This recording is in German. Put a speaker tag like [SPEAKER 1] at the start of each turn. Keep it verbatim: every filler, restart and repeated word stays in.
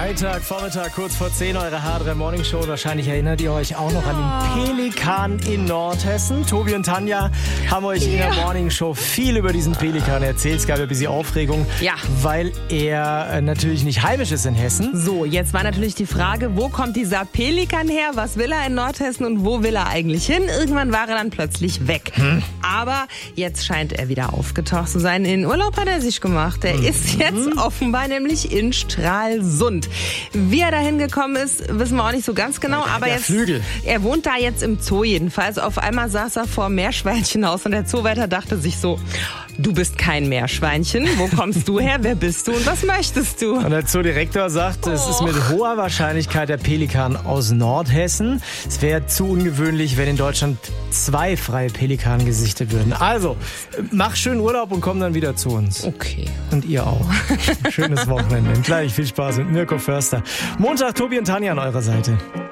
[SPEAKER 1] Freitag, Vormittag, kurz vor zehn, eure H drei Morning Show. Wahrscheinlich erinnert ihr euch auch noch an den Pelikan in Nordhessen. Tobi und Tanja haben euch in der Morning Show viel über diesen Pelikan erzählt. Es gab ein bisschen Aufregung,
[SPEAKER 2] ja.
[SPEAKER 1] weil er natürlich nicht heimisch ist in Hessen.
[SPEAKER 2] So, jetzt war natürlich die Frage, wo kommt dieser Pelikan her? Was will er in Nordhessen und wo will er eigentlich hin? Irgendwann war er dann plötzlich weg. Hm. Aber jetzt scheint er wieder aufgetaucht zu sein. In Urlaub hat er sich gemacht. Er hm. ist jetzt offenbar nämlich in Stralsund. Wie er da hingekommen ist, wissen wir auch nicht so ganz genau. Aber
[SPEAKER 1] der
[SPEAKER 2] jetzt,
[SPEAKER 1] Flügel.
[SPEAKER 2] Er wohnt da jetzt im Zoo jedenfalls. Auf einmal saß er vor dem Meerschweinchenhaus und der Zoowärter dachte sich so, du bist kein Meerschweinchen. Wo kommst du her? Wer bist du und was möchtest du?
[SPEAKER 1] Und der Zoodirektor sagt, oh. es ist mit hoher Wahrscheinlichkeit der Pelikan aus Nordhessen. Es wäre zu ungewöhnlich, wenn in Deutschland zwei freie Pelikanen gesichtet würden. Also, mach schön Urlaub und komm dann wieder zu uns.
[SPEAKER 2] Okay.
[SPEAKER 1] Und ihr auch. Schönes Wochenende. Und gleich viel Spaß mit Mirko Förster. Montag, Tobi und Tanja an eurer Seite.